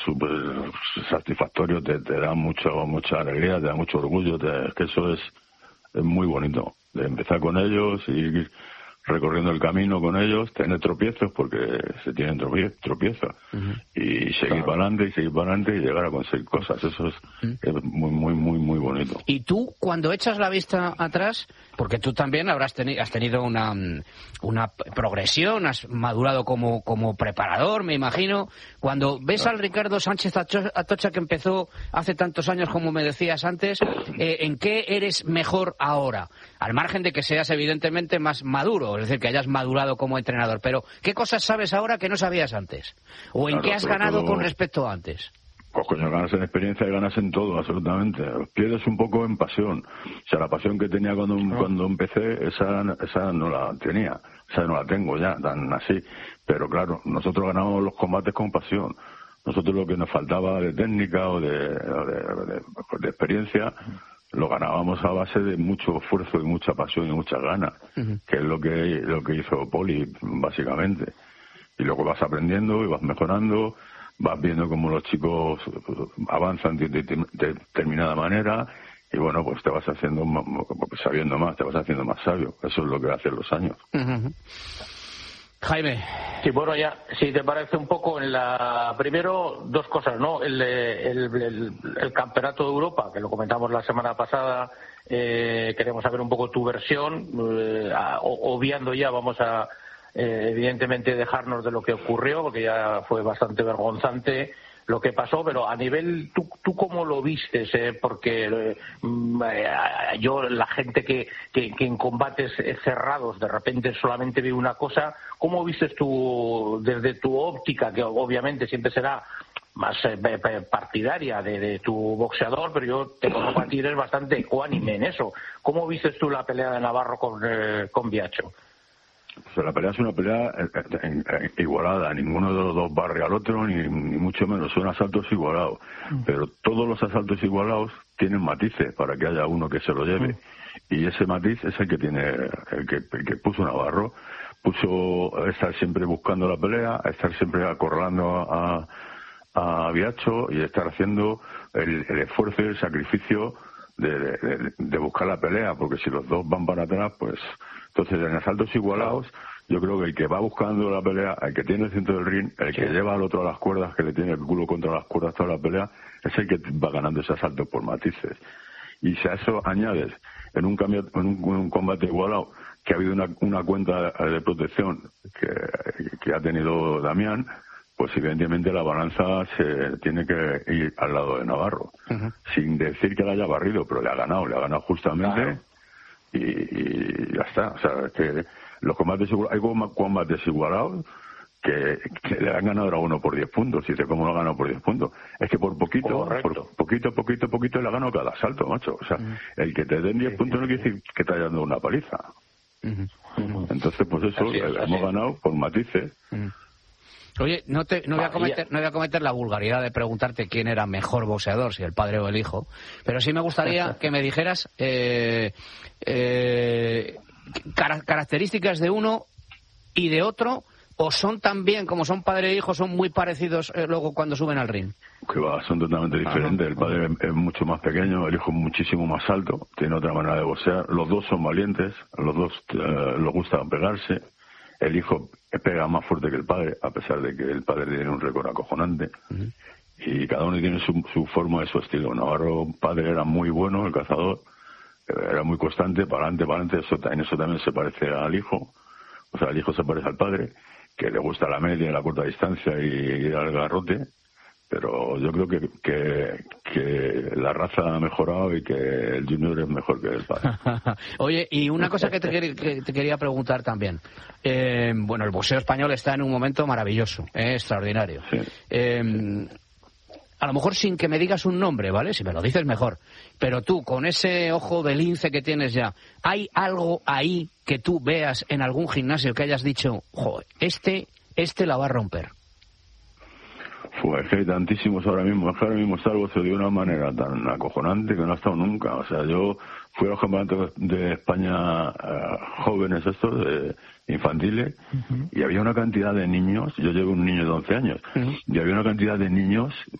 súper satisfactorio, te da mucha alegría, te da mucho orgullo, es que eso es muy bonito, de empezar con ellos y ir recorriendo el camino con ellos, tener tropiezos, porque se tienen tropiezos, y seguir para adelante y llegar a conseguir cosas. Eso es muy bonito. Y tú, cuando echas la vista atrás, porque tú también has tenido una progresión, has madurado como preparador, me imagino, cuando ves al Ricardo Sánchez Atocha que empezó hace tantos años, como me decías antes, ¿en qué eres mejor ahora? Al margen de que seas evidentemente más maduro, es decir, que hayas madurado como entrenador, pero ¿qué cosas sabes ahora que no sabías antes? ¿O en qué has ganado con respecto a antes? Pues coño, ganas en experiencia y ganas en todo, absolutamente. Pierdes un poco en pasión. O sea, la pasión que tenía cuando empecé, esa no la tenía. Esa no la tengo ya, tan así. Pero claro, nosotros ganamos los combates con pasión. Nosotros lo que nos faltaba de técnica o de experiencia, lo ganábamos a base de mucho esfuerzo y mucha pasión y muchas ganas, que es lo que hizo Poli, básicamente. Y luego vas aprendiendo y vas mejorando, vas viendo cómo los chicos avanzan de determinada manera, y bueno, pues te vas haciendo sabiendo más, te vas haciendo más sabio. Eso es lo que hacen los años. Jaime. Sí, bueno, ya, si te parece un poco, primero, dos cosas, ¿no? El Campeonato de Europa, que lo comentamos la semana pasada, queremos saber un poco tu versión, obviando ya, vamos a, evidentemente, dejarnos de lo que ocurrió, porque ya fue bastante vergonzante lo que pasó, pero a nivel, ¿tú cómo lo vistes? Porque yo, la gente que en combates cerrados de repente solamente ve una cosa, ¿cómo vistes tú desde tu óptica, que obviamente siempre será más partidaria de tu boxeador, pero yo te conozco a ti, eres bastante ecuánime en eso? ¿Cómo vistes tú la pelea de Navarro con Biacho? Pues la pelea es una pelea igualada, ninguno de los dos barre al otro, ni mucho menos, son asaltos igualados, pero todos los asaltos igualados tienen matices para que haya uno que se lo lleve, y ese matiz es el que tiene, el que puso Navarro, puso estar siempre buscando la pelea, estar siempre acorralando a Biacho y estar haciendo el esfuerzo y el sacrificio de buscar la pelea, porque si los dos van para atrás, pues entonces en asaltos igualados yo creo que el que va buscando la pelea, el que tiene el centro del ring, el que lleva al otro a las cuerdas, que le tiene el culo contra las cuerdas toda la pelea, es el que va ganando ese asalto por matices. Y si a eso añades en un combate igualado que ha habido una cuenta de protección que ha tenido Damián, pues evidentemente la balanza se tiene que ir al lado de Navarro, sin decir que la haya barrido, pero le ha ganado justamente. Claro. Y ya está. O sea, que los combates hay combates igualados que le han ganado a uno por 10 puntos. Y dice, ¿cómo lo ha ganado por 10 puntos? Es que por poquito le ha ganado cada asalto, macho. O sea, el que te den 10 puntos no quiere decir que te haya dado una paliza. Entonces, pues eso, hemos ganado por matices. Oye, no voy a cometer la vulgaridad de preguntarte quién era mejor boxeador, si el padre o el hijo, pero sí me gustaría que me dijeras características de uno y de otro, o son también, como son padre e hijo, son muy parecidos luego cuando suben al ring. Que va, son totalmente diferentes. El padre es mucho más pequeño, el hijo es muchísimo más alto, tiene otra manera de boxear. Los dos son valientes, los dos les gusta pegarse. El hijo pega más fuerte que el padre, a pesar de que el padre tiene un récord acojonante. Y cada uno tiene su forma y su estilo. Navarro, padre, era muy bueno, el cazador, era muy constante, para adelante, eso también se parece al hijo. O sea, el hijo se parece al padre, que le gusta la media y la corta distancia y ir al garrote. Pero yo creo que la raza ha mejorado y que el junior es mejor que el padre. Oye, y una cosa que te quería preguntar también. Bueno, el boxeo español está en un momento maravilloso, extraordinario. Sí. A lo mejor sin que me digas un nombre, ¿vale? Si me lo dices mejor. Pero tú, con ese ojo de lince que tienes ya, ¿hay algo ahí que tú veas en algún gimnasio que hayas dicho, joder, este la va a romper? Pues que hay tantísimos ahora mismo. Es que ahora mismo está el boxeo de una manera tan acojonante que no ha estado nunca. O sea, yo fui a los campeonatos de España jóvenes estos, infantiles, y había una cantidad de niños, yo llevo un niño de 11 años, y había una cantidad de niños